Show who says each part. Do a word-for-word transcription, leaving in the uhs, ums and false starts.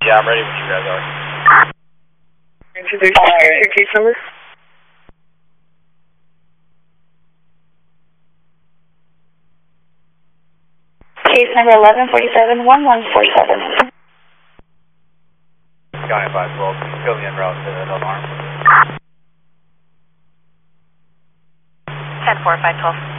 Speaker 1: Yeah, I'm ready when you guys are.
Speaker 2: Introduce your case number. Case number eleven forty-seven one one four seven.
Speaker 1: County five twelve, fill me en route to the alarm.
Speaker 3: ten four five twelve.